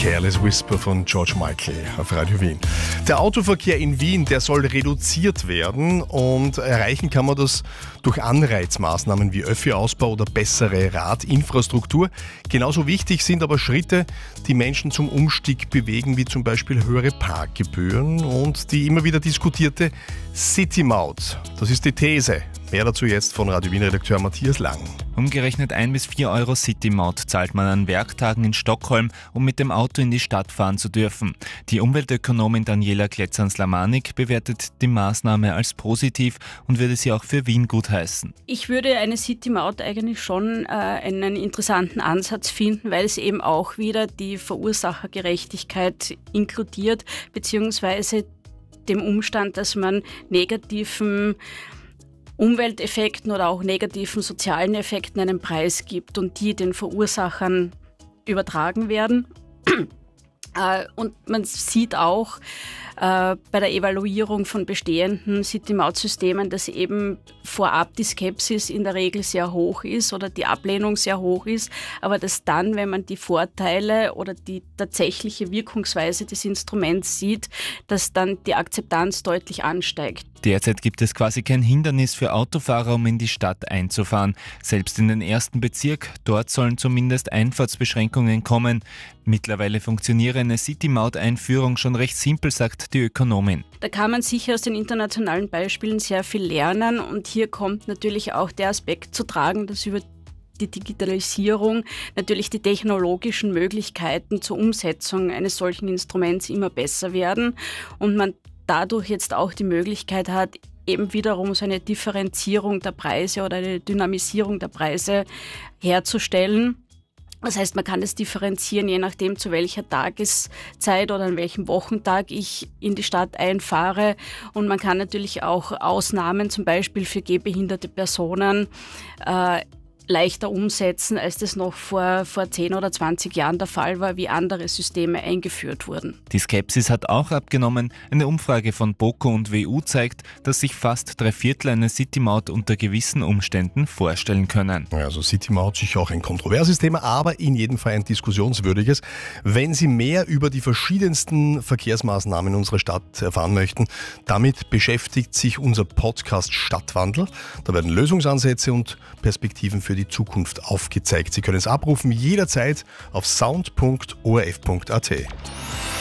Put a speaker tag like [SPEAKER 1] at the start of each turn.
[SPEAKER 1] Careless Whisper von George Michael auf Radio Wien. Der Autoverkehr in Wien, der soll reduziert werden und erreichen kann man das durch Anreizmaßnahmen wie Öffi-Ausbau oder bessere Radinfrastruktur. Genauso wichtig sind aber Schritte, die Menschen zum Umstieg bewegen, wie zum Beispiel höhere Parkgebühren und die immer wieder diskutierte City-Maut. Das ist die These. Mehr dazu jetzt von Radio Wien-Redakteur Matthias Lang.
[SPEAKER 2] Umgerechnet 1 bis 4 Euro City-Maut zahlt man an Werktagen in Stockholm, um mit dem Auto in die Stadt fahren zu dürfen. Die Umweltökonomin Daniela Kletzans-Lamanik bewertet die Maßnahme als positiv und würde sie auch für Wien gutheißen.
[SPEAKER 3] Ich würde eine City-Maut eigentlich schon einen interessanten Ansatz finden, weil es eben auch wieder die Verursachergerechtigkeit inkludiert, beziehungsweise dem Umstand, dass man negativen Umwelteffekten oder auch negativen sozialen Effekten einen Preis gibt und die den Verursachern übertragen werden. Und man sieht auch bei der Evaluierung von bestehenden City-Maut-Systemen, dass eben vorab die Skepsis in der Regel sehr hoch ist oder die Ablehnung sehr hoch ist, aber dass dann, wenn man die Vorteile oder die tatsächliche Wirkungsweise des Instruments sieht, dass dann die Akzeptanz deutlich ansteigt.
[SPEAKER 2] Derzeit gibt es quasi kein Hindernis für Autofahrer, um in die Stadt einzufahren. Selbst in den ersten Bezirk, dort sollen zumindest Einfahrtsbeschränkungen kommen. Mittlerweile funktioniere eine City-Maut-Einführung schon recht simpel, sagt die Ökonomin.
[SPEAKER 3] Da kann man sicher aus den internationalen Beispielen sehr viel lernen und hier kommt natürlich auch der Aspekt zu tragen, dass über die Digitalisierung natürlich die technologischen Möglichkeiten zur Umsetzung eines solchen Instruments immer besser werden und man dadurch jetzt auch die Möglichkeit hat, eben wiederum so eine Differenzierung der Preise oder eine Dynamisierung der Preise herzustellen. Das heißt, man kann es differenzieren, je nachdem, zu welcher Tageszeit oder an welchem Wochentag ich in die Stadt einfahre. Und man kann natürlich auch Ausnahmen, zum Beispiel für gehbehinderte Personen, leichter umsetzen, als das noch vor 10 oder 20 Jahren der Fall war, wie andere Systeme eingeführt wurden.
[SPEAKER 2] Die Skepsis hat auch abgenommen. Eine Umfrage von BOKO und WU zeigt, dass sich fast 3/4 eine City-Maut unter gewissen Umständen vorstellen können.
[SPEAKER 1] Also City-Maut sicher auch ein kontroverses Thema, aber in jedem Fall ein diskussionswürdiges. Wenn Sie mehr über die verschiedensten Verkehrsmaßnahmen in unserer Stadt erfahren möchten, damit beschäftigt sich unser Podcast Stadtwandel. Da werden Lösungsansätze und Perspektiven für die Zukunft aufgezeigt. Sie können es abrufen jederzeit auf sound.orf.at.